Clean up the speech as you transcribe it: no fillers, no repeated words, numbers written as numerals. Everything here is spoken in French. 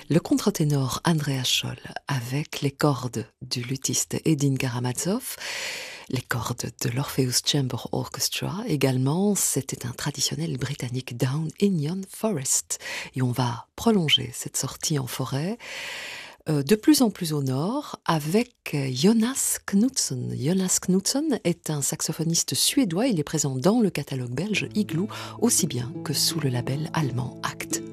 Le contre-ténor Andreas Scholl avec les cordes du luthiste Edin Karamazov, les cordes de l'Orpheus Chamber Orchestra également, c'était un traditionnel britannique Down in Yon Forest. Et on va prolonger cette sortie en forêt de plus en plus au nord avec Jonas Knutsson. Jonas Knutsson est un saxophoniste suédois, il est présent dans le catalogue belge Igloo aussi bien que sous le label allemand Act.